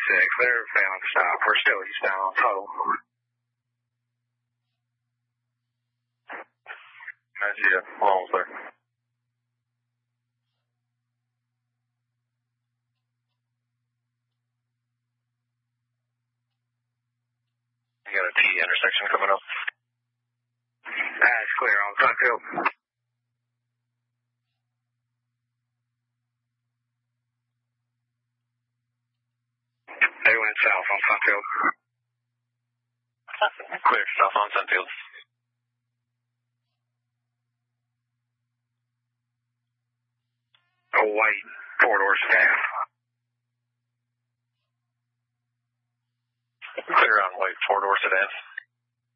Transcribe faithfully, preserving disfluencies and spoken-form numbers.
six, they're failing to stop. We're still eastbound on total. I see you. Almost there. You got a T intersection coming up. That's clear on Sunfield. They went south on Sunfield. Clear south on Sunfield. A white four-door sedan. Clear on white four-door sedan.